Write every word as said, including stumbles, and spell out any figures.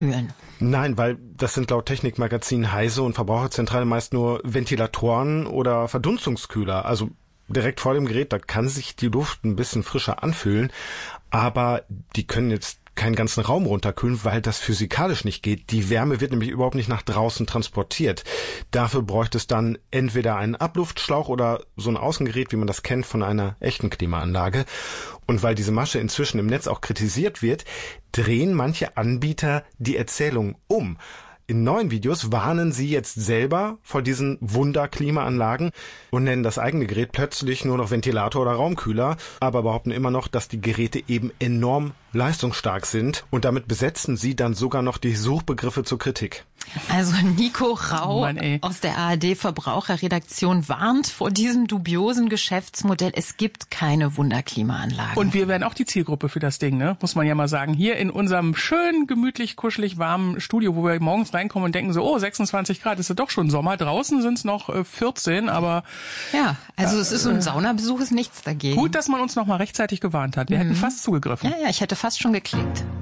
kühlen? Nein, weil das sind laut Technikmagazin Heise und Verbraucherzentrale meist nur Ventilatoren oder Verdunstungskühler. Also direkt vor dem Gerät, da kann sich die Luft ein bisschen frischer anfühlen, aber die können jetzt keinen ganzen Raum runterkühlen, weil das physikalisch nicht geht. Die Wärme wird nämlich überhaupt nicht nach draußen transportiert. Dafür bräuchte es dann entweder einen Abluftschlauch oder so ein Außengerät, wie man das kennt von einer echten Klimaanlage. Und weil diese Masche inzwischen im Netz auch kritisiert wird, drehen manche Anbieter die Erzählung um. In neuen Videos warnen sie jetzt selber vor diesen Wunder-Klimaanlagen und nennen das eigene Gerät plötzlich nur noch Ventilator oder Raumkühler, aber behaupten immer noch, dass die Geräte eben enorm leistungsstark sind und damit besetzen sie dann sogar noch die Suchbegriffe zur Kritik. Also Nico Rau Mann, aus der A R D-Verbraucherredaktion warnt vor diesem dubiosen Geschäftsmodell. Es gibt keine Wunderklimaanlagen. Und wir werden auch die Zielgruppe für das Ding, ne? Muss man ja mal sagen. Hier in unserem schön, gemütlich, kuschelig warmen Studio, wo wir morgens reinkommen und denken so, oh, sechsundzwanzig Grad, ist ja doch schon Sommer. Draußen sind es noch äh, vierzehn, aber... Ja, also es ist so ein Saunabesuch, ist nichts dagegen. Gut, dass man uns noch mal rechtzeitig gewarnt hat. Wir mhm. hätten fast zugegriffen. Ja, ja, ich hätte fast schon geklickt.